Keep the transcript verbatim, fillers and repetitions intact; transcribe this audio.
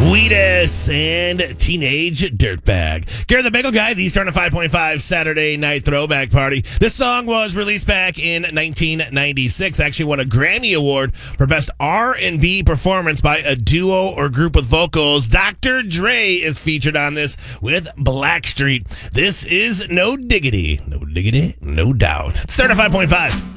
Wheatus and Teenage Dirtbag. Gary the Bagel Guy, the Starting five point five Saturday Night Throwback Party. This song was released back in nineteen ninety-six. Actually won a Grammy Award for Best R and B Performance by a duo or group with vocals. Doctor Dre is featured on this with Blackstreet. This is No Diggity. No Diggity, no doubt. Starting five point five.